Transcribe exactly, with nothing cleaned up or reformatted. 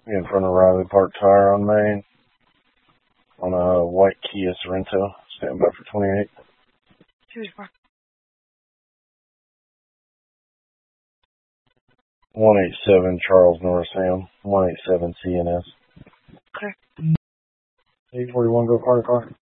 In front of Riley Park Tire on Main. On a white Kia Sorento. Stand by for twenty-eight. one eighty-seven Charles Norris Ham. one eighty-seven C N S. Okay. eight forty-one, go car to car.